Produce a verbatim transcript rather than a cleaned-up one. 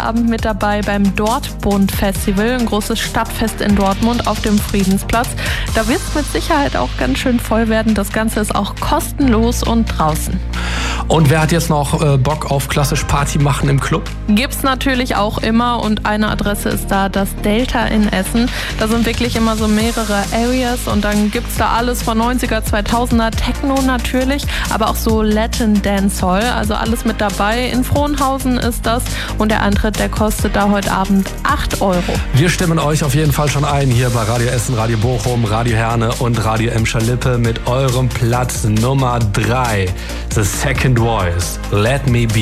Abend mit dabei beim Dortbund Festival, ein großes Stadtfest in Dortmund auf dem Friedensplatz. Da wird es mit Sicherheit auch ganz schön voll werden. Das Ganze ist auch kostenlos und draußen. Und wer hat jetzt noch äh, Bock auf klassisch Party machen im Club? Gibt's natürlich auch immer und eine Adresse ist da, das Delta in Essen. Da sind wirklich immer so mehrere Areas und dann gibt's da alles von neunziger, zweitausender, Techno natürlich, aber auch so Latin Dancehall, also alles mit dabei. In Frohnhausen ist das und der Eintritt, der kostet da heute Abend acht Euro. Wir stimmen euch auf jeden Fall schon ein hier bei Radio Essen, Radio Bochum, Radio Herne und Radio Emscher-Lippe mit eurem Platz Nummer drei. The Second Voice, Let Me Be.